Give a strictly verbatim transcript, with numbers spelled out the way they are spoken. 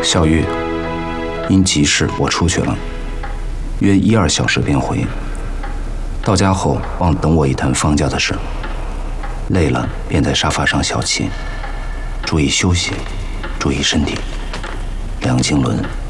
小玉，因急事我出去了，约一二小时便回。到家后忘等我一谈方家的事，累了便在沙发上小憩。注意休息，注意身体。梁经纶。